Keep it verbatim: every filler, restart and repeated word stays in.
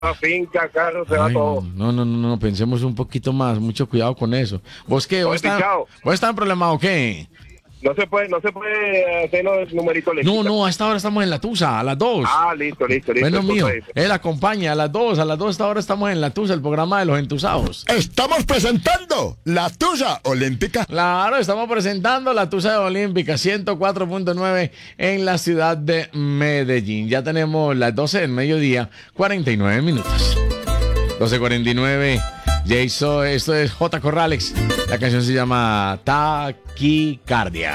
va finca, carro, se va Ay, todo. no, no, no, no, pensemos un poquito más, mucho cuidado con eso. ¿Vos qué? ¿Vos Oye, estás Picao, ¿vos estás en problema o qué? no se puede, no se puede hacer los numeritos No, olímpicos. no, a esta hora estamos en la Tusa, a las dos. Ah, listo, listo, listo. Bueno, mío, Entonces, él acompaña a las dos, a las dos esta hora estamos en la Tusa, el programa de los entusados. Estamos presentando la Tusa Olímpica. Claro, estamos presentando la Tusa Olímpica ciento cuatro punto nueve en la ciudad de Medellín. Ya tenemos las doce del mediodía, cuarenta y nueve minutos. doce cuarenta y nueve. Jason, esto es J. Corrales. La canción se llama Taquicardia.